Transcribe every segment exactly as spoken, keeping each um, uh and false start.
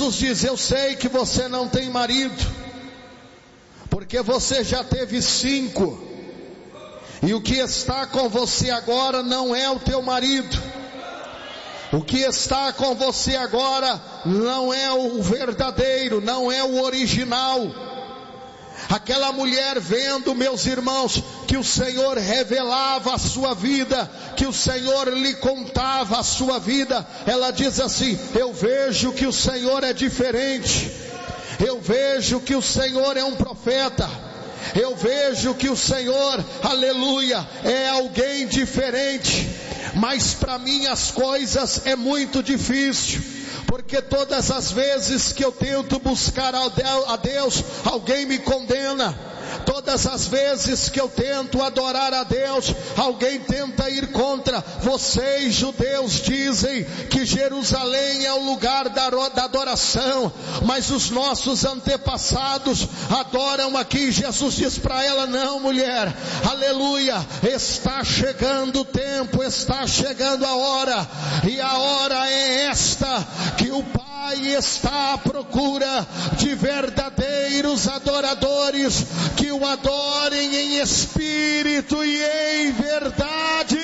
Jesus diz: eu sei que você não tem marido, porque você já teve cinco, e o que está com você agora não é o teu marido. O que está com você agora não é o verdadeiro, não é o original. Aquela mulher, vendo, meus irmãos, que o Senhor revelava a sua vida, que o Senhor lhe contava a sua vida, ela diz assim: eu vejo que o Senhor é diferente, eu vejo que o Senhor é um profeta, eu vejo que o Senhor, aleluia, é alguém diferente. Mas para mim as coisas é muito difícil, porque todas as vezes que eu tento buscar a Deus, alguém me condena. Todas as vezes que eu tento adorar a Deus, alguém tenta ir contra. Vocês, judeus, dizem que Jerusalém é o lugar da adoração, mas os nossos antepassados adoram aqui. Jesus diz para ela: não, mulher, aleluia, está chegando o tempo, está chegando a hora, e a hora é esta, que o Pai está à procura de verdadeiros adoradores, que o adorem em espírito e em verdade.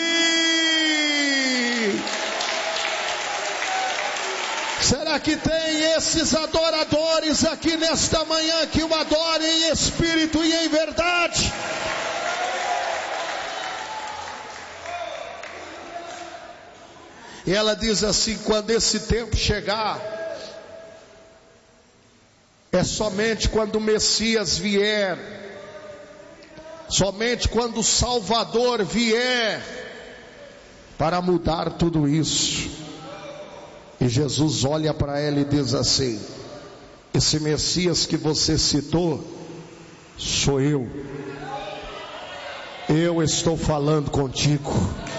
Será que tem esses adoradores aqui nesta manhã que o adorem em espírito e em verdade? E ela diz assim: quando esse tempo chegar, é somente quando o Messias vier, somente quando o Salvador vier, para mudar tudo isso. E Jesus olha para ela e diz assim: esse Messias que você citou, sou eu. Eu estou falando contigo.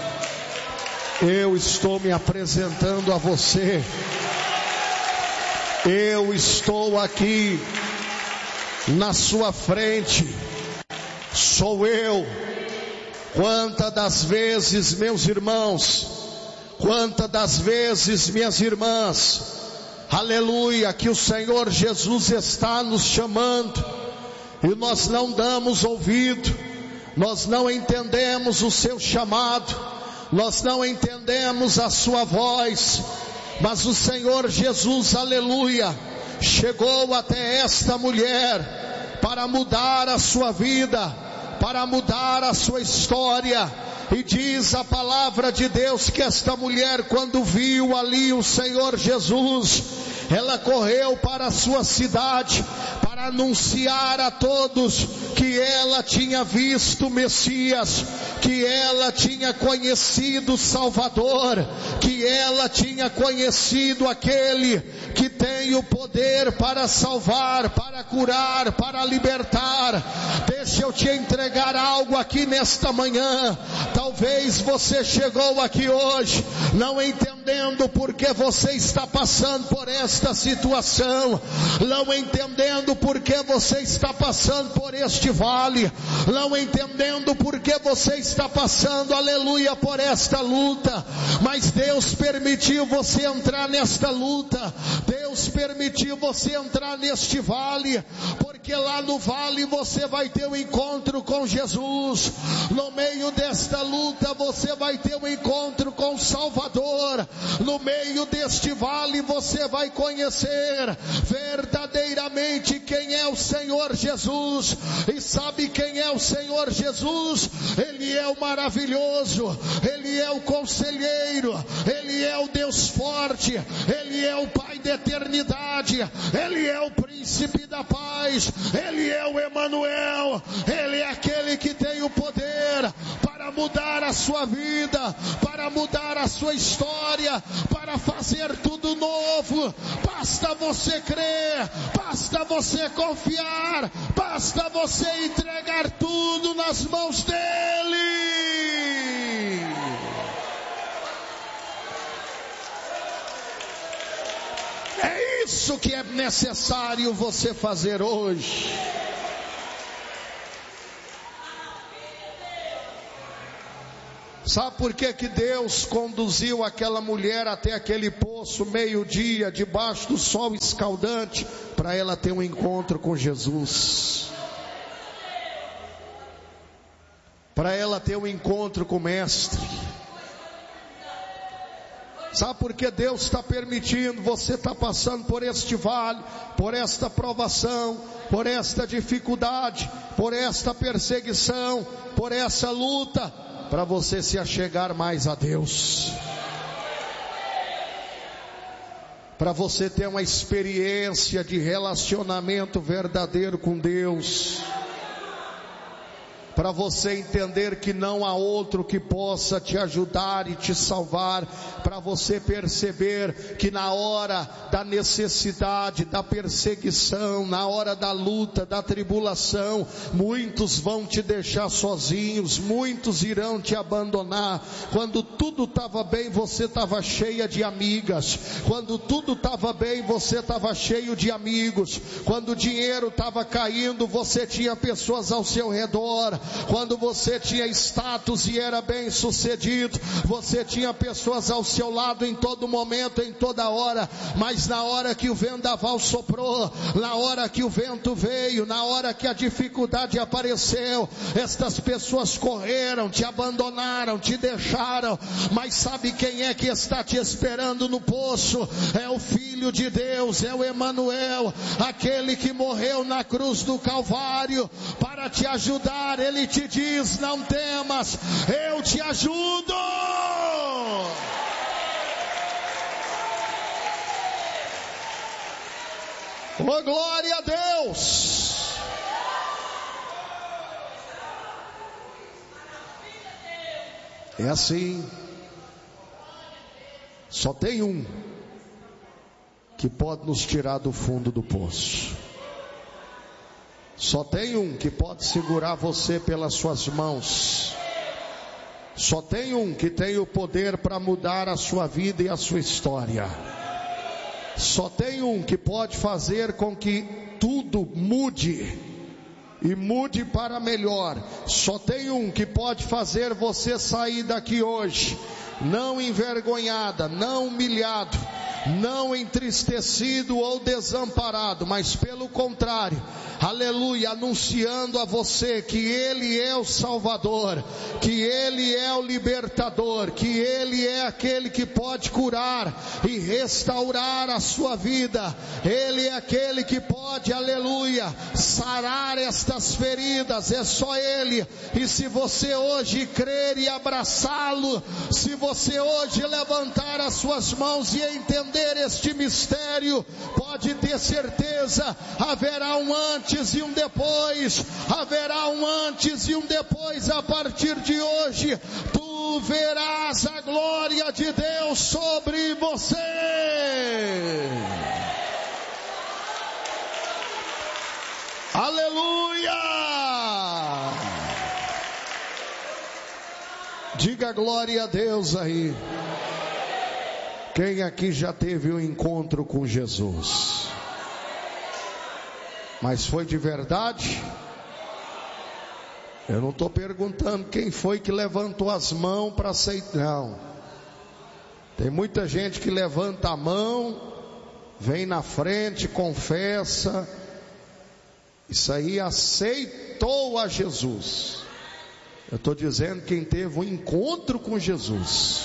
Eu estou me apresentando a você. Eu estou aqui na sua frente. Sou eu. Quantas das vezes, meus irmãos, quantas das vezes, minhas irmãs, aleluia, que o Senhor Jesus está nos chamando, e nós não damos ouvido, nós não entendemos o seu chamado, nós não entendemos a sua voz. Mas o Senhor Jesus, aleluia, chegou até esta mulher para mudar a sua vida, para mudar a sua história. E diz a palavra de Deus que esta mulher, quando viu ali o Senhor Jesus, ela correu para a sua cidade para anunciar a todos que ela tinha visto o Messias, que ela tinha conhecido o Salvador, que ela tinha conhecido aquele que tem o poder para salvar, para curar, para libertar. Deixa eu te entregar algo aqui nesta manhã. Talvez você chegou aqui hoje não entendendo porque você está passando por esta situação, não entendendo porque você está passando por este vale, não entendendo porque você está passando, aleluia, por esta luta. Mas Deus permitiu você entrar nesta luta, Deus permitiu você entrar neste vale, porque lá no vale você vai ter um encontro com Jesus. No meio desta luta você vai ter um encontro com o Salvador. No meio deste vale você vai conhecer verdadeiramente quem é o Senhor Jesus. E sabe quem é o Senhor Jesus? Ele é o maravilhoso, Ele é o conselheiro, Ele é o Deus forte, Ele é o Pai da eternidade, Ele é o príncipe da paz, Ele é o Emanuel, Ele é aquele que tem o poder para mudar a sua vida, para mudar a sua história, para fazer tudo novo. Basta você crer, basta você confiar, basta você entregar tudo nas mãos dEle. É isso que é necessário você fazer hoje. Sabe por que que Deus conduziu aquela mulher até aquele poço meio-dia, debaixo do sol escaldante, para ela ter um encontro com Jesus, para ela ter um encontro com o Mestre. Sabe por que Deus está permitindo você estar passando por este vale, por esta provação, por esta dificuldade, por esta perseguição, por essa luta? Para você se achegar mais a Deus, para você ter uma experiência de relacionamento verdadeiro com Deus, para você entender que não há outro que possa te ajudar e te salvar, para você perceber que na hora da necessidade, da perseguição, na hora da luta, da tribulação, muitos vão te deixar sozinhos, muitos irão te abandonar. Quando tudo estava bem, você estava cheia de amigas. Quando tudo estava bem, você estava cheio de amigos. Quando o dinheiro estava caindo, você tinha pessoas ao seu redor. Quando você tinha status e era bem sucedido, você tinha pessoas ao seu lado em todo momento, em toda hora. Mas na hora que o vendaval soprou, na hora que o vento veio, na hora que a dificuldade apareceu, estas pessoas correram, te abandonaram, te deixaram. Mas sabe quem é que está te esperando no poço? É o Filho de Deus, é o Emanuel, aquele que morreu na cruz do Calvário para te ajudar. Ele te diz: não temas, eu te ajudo. Oh, glória a Deus. É assim. Só tem um que pode nos tirar do fundo do poço. Só tem um que pode segurar você pelas suas mãos. Só tem um que tem o poder para mudar a sua vida e a sua história. Só tem um que pode fazer com que tudo mude e mude para melhor. Só tem um que pode fazer você sair daqui hoje não envergonhada, não humilhado, não entristecido ou desamparado, mas pelo contrário, aleluia, anunciando a você que Ele é o Salvador, que Ele é o libertador, que Ele é aquele que pode curar e restaurar a sua vida. Ele é aquele que pode, aleluia, sarar estas feridas. É só Ele. E se você hoje crer e abraçá-lo, se você hoje levantar as suas mãos e entender este mistério, pode ter certeza, haverá um antes e um depois, haverá um antes e um depois. A partir de hoje, tu verás a glória de Deus sobre você. Aleluia! Diga glória a Deus aí. Quem aqui já teve um encontro com Jesus? Mas foi de verdade? Eu não estou perguntando quem foi que levantou as mãos para aceitar. Não. Tem muita gente que levanta a mão, vem na frente, confessa. Isso aí aceitou a Jesus. Eu estou dizendo quem teve um encontro com Jesus.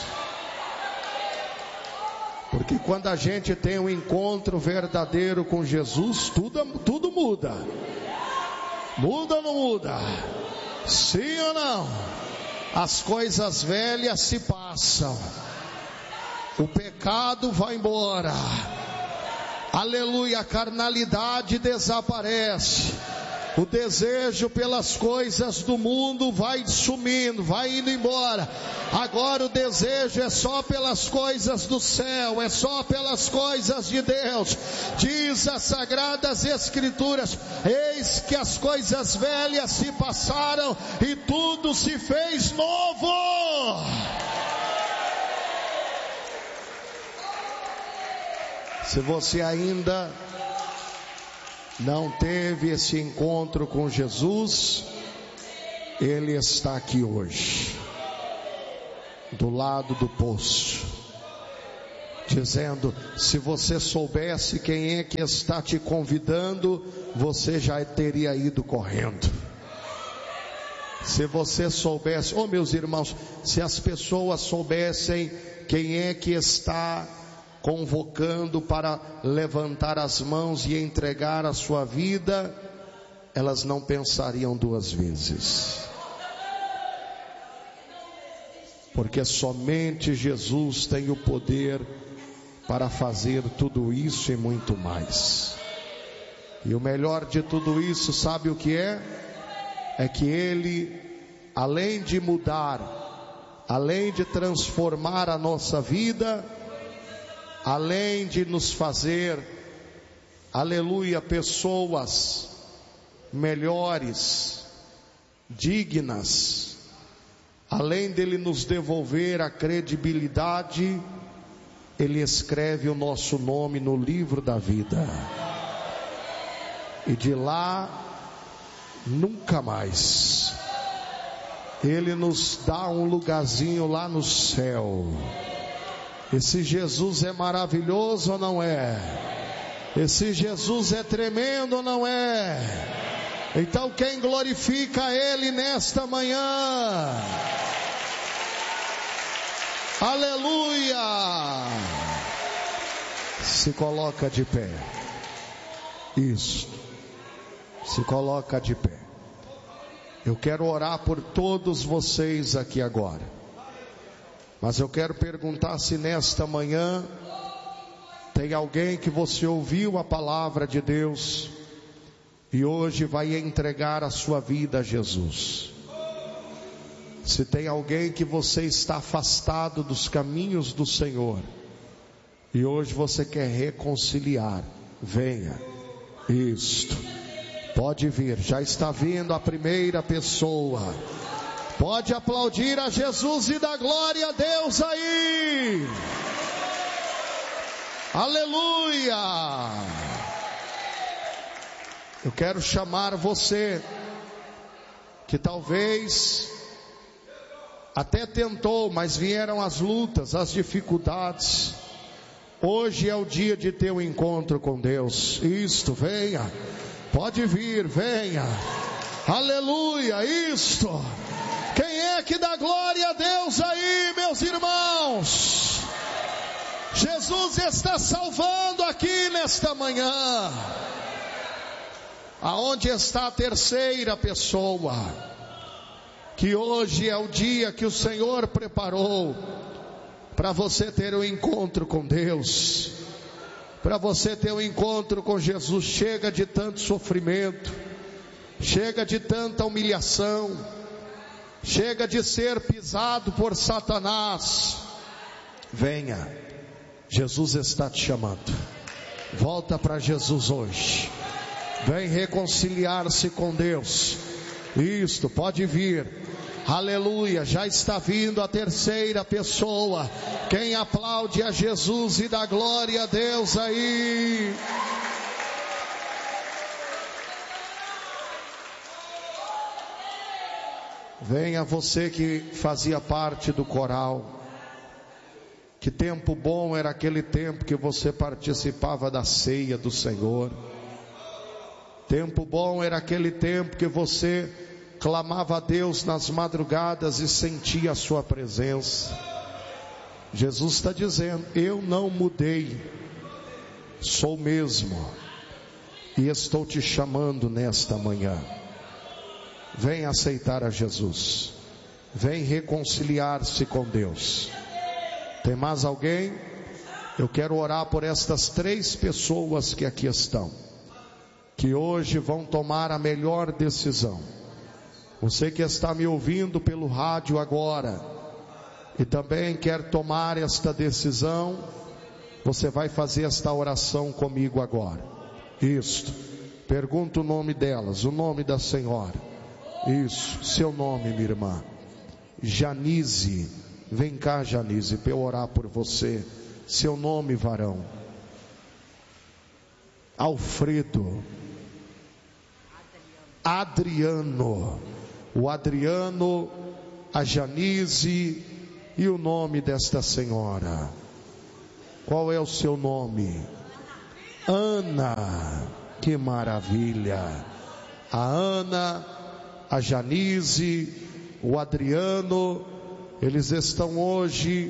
Porque quando a gente tem um encontro verdadeiro com Jesus, tudo, tudo muda. Muda ou não muda? Sim ou não? As coisas velhas se passam. O pecado vai embora. Aleluia, a carnalidade desaparece. O desejo pelas coisas do mundo vai sumindo, vai indo embora. Agora o desejo é só pelas coisas do céu, é só pelas coisas de Deus. Diz as Sagradas Escrituras: eis que as coisas velhas se passaram e tudo se fez novo. Se você ainda não teve esse encontro com Jesus, Ele está aqui hoje. do lado do poço, dizendo: se você soubesse quem é que está te convidando, você já teria ido correndo. Se você soubesse, oh meus irmãos, se as pessoas soubessem quem é que está convocando para levantar as mãos e entregar a sua vida, elas não pensariam duas vezes. Porque somente Jesus tem o poder para fazer tudo isso e muito mais. E o melhor de tudo isso, sabe o que é? É que Ele, além de mudar, além de transformar a nossa vida, além de nos fazer, aleluia, pessoas melhores, dignas, além dele nos devolver a credibilidade, Ele escreve o nosso nome no livro da vida. E de lá, nunca mais. Ele nos dá um lugarzinho lá no céu. Esse Jesus é maravilhoso ou não é? Esse Jesus é tremendo ou não é? Então quem glorifica Ele nesta manhã? Aleluia! Se coloca de pé. Isso. Se coloca de pé. Eu quero orar por todos vocês aqui agora. Mas eu quero perguntar se nesta manhã tem alguém que você ouviu a palavra de Deus e hoje vai entregar a sua vida a Jesus. Se tem alguém que você está afastado dos caminhos do Senhor e hoje você quer reconciliar, venha. Isto. Pode vir, já está vindo a primeira pessoa. Pode aplaudir a Jesus e dar glória a Deus aí. Aleluia. Eu quero chamar você que talvez até tentou, mas vieram as lutas, as dificuldades. Hoje é o dia de ter um encontro com Deus. Isto, venha. Pode vir, venha. Aleluia, isto. Quem é que dá glória a Deus aí, meus irmãos? Jesus está salvando aqui nesta manhã. Aonde está a terceira pessoa? Que hoje é o dia que o Senhor preparou para você ter um encontro com Deus, para você ter um encontro com Jesus. Chega de tanto sofrimento, chega de tanta humilhação, chega de ser pisado por Satanás. Venha, Jesus está te chamando. Volta para Jesus hoje. Vem reconciliar-se com Deus. Isto, pode vir. Aleluia, já está vindo a terceira pessoa. Quem aplaude a Jesus e dá glória a Deus aí? Venha você que fazia parte do coral. Que tempo bom era aquele tempo que você participava da ceia do Senhor. Tempo bom era aquele tempo que você clamava a Deus nas madrugadas e sentia a sua presença. Jesus está dizendo: eu não mudei, sou mesmo, e estou te chamando nesta manhã. Vem aceitar a Jesus, vem reconciliar-se com Deus. Tem mais alguém? Eu quero orar por estas três pessoas que aqui estão, que hoje vão tomar a melhor decisão. Você que está me ouvindo pelo rádio agora e também quer tomar esta decisão, você vai fazer esta oração comigo agora. Isto. Pergunta o nome delas, o nome da senhora. Isso, seu nome, minha irmã. Janice. Vem cá, Janice, para eu orar por você. Seu nome, varão. Alfredo. Adriano. O Adriano, a Janice E o nome desta senhora? Qual é o seu nome? Ana. Que maravilha. A Ana, a Janice, o Adriano, eles estão hoje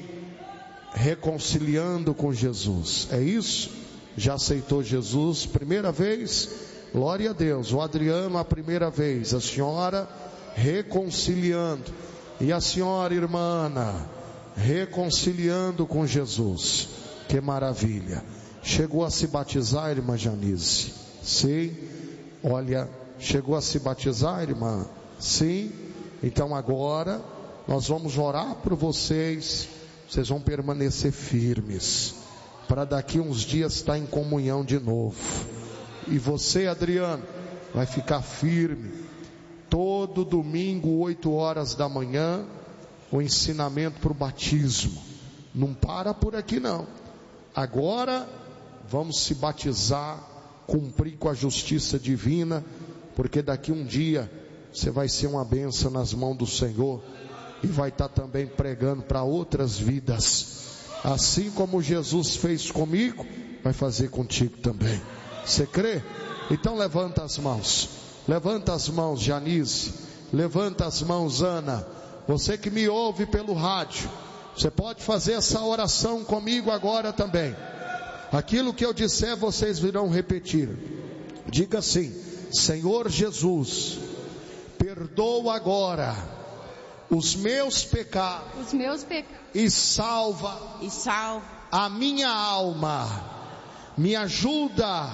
reconciliando com Jesus. É isso? Já aceitou Jesus? Primeira vez? Glória a Deus. O Adriano a primeira vez. A senhora reconciliando. E a senhora, irmã Ana, reconciliando com Jesus. Que maravilha. Chegou a se batizar, irmã Janice? Sim. Olha, chegou a se batizar, irmã? Sim. Então agora nós vamos orar por vocês. Vocês vão permanecer firmes, para daqui uns dias estar em comunhão de novo. E você, Adriano, vai ficar firme. Todo domingo, oito horas da manhã, o ensinamento para o batismo. Não para por aqui não. Agora vamos se batizar, cumprir com a justiça divina, porque daqui um dia você vai ser uma bênção nas mãos do Senhor e vai estar também pregando para outras vidas. Assim como Jesus fez comigo, vai fazer contigo também. Você crê? Então levanta as mãos. Levanta as mãos, Janice. Levanta as mãos, Ana. Você que me ouve pelo rádio, você pode fazer essa oração comigo agora também. Aquilo que eu disser, vocês virão repetir. Diga assim: Senhor Jesus, perdoa agora os meus pecados, os meus pecados, e salva, e salva a minha alma. Me ajuda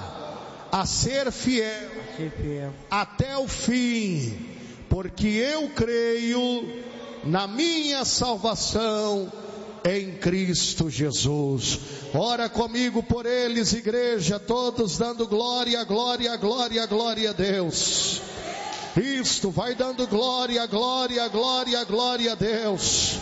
a ser fiel, a ser fiel até o fim, porque eu creio na minha salvação em Cristo Jesus. Ora comigo por eles, igreja, todos dando glória, glória, glória, glória a Deus. Isto, vai dando glória, glória, glória, glória a Deus.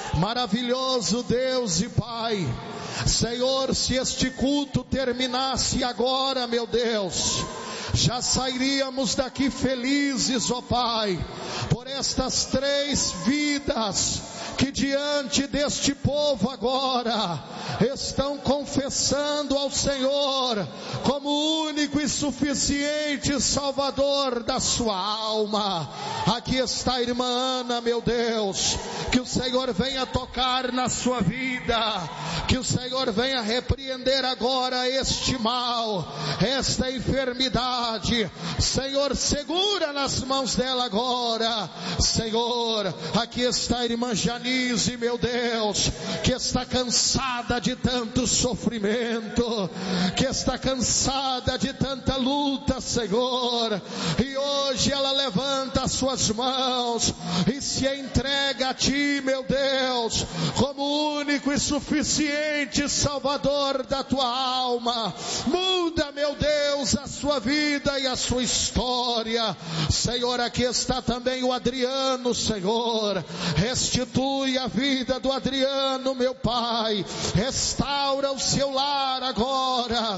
Maravilhoso Deus e Pai. Senhor, se este culto terminasse agora, meu Deus, já sairíamos daqui felizes, ó Pai, por estas três vidas que diante deste povo agora estão confessando ao Senhor como único e suficiente Salvador da sua alma. Aqui está a irmã Ana, meu Deus, que o Senhor venha tocar na sua vida, que o Senhor venha repreender agora este mal, esta enfermidade. Senhor, segura nas mãos dela agora. Senhor, aqui está a irmã Janice, meu Deus, que está cansada de tanto sofrimento, que está cansada de tanta luta, Senhor, e hoje ela levanta as suas mãos e se entrega a Ti, meu Deus, como único e suficiente Salvador da tua alma. Muda, meu Deus, a sua vida e a sua história. Senhor, aqui está também o Adriano, Senhor, restitui a vida do Adriano, meu Pai, restaura o seu lar agora.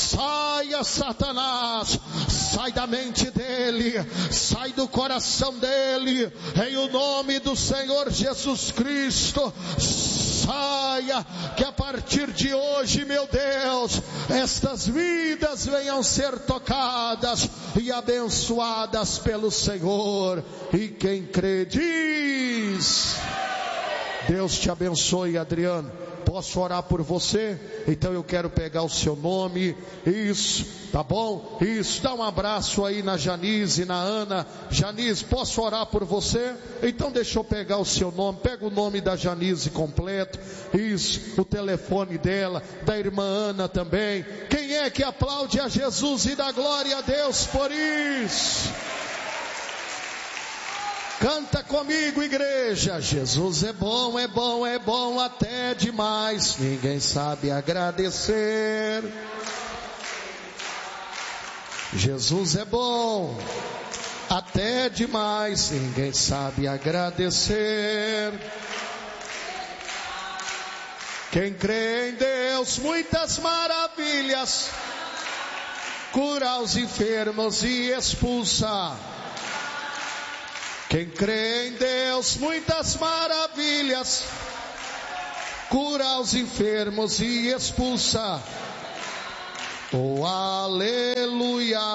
Saia, Satanás, sai da mente dele, sai do coração dele, em o nome do Senhor Jesus Cristo. Saia, que a partir de hoje, meu Deus, estas vidas venham ser tocadas e abençoadas pelo Senhor. E quem crê diz: Deus te abençoe, Adriano. Posso orar por você? Então eu quero pegar o seu nome. Isso, tá bom? Isso, dá um abraço aí na Janice, na Ana. Janice, posso orar por você? Então deixa eu pegar o seu nome. Pega o nome da Janice completo. Isso, o telefone dela, da irmã Ana também. Quem é que aplaude a Jesus e dá glória a Deus por isso? Canta comigo, igreja. Jesus é bom, é bom, é bom até demais. Ninguém sabe agradecer. Jesus é bom até demais. Ninguém sabe agradecer. Quem crê em Deus, muitas maravilhas, cura os enfermos e expulsa. Quem crê em Deus, muitas maravilhas, cura os enfermos e expulsa. Oh, aleluia.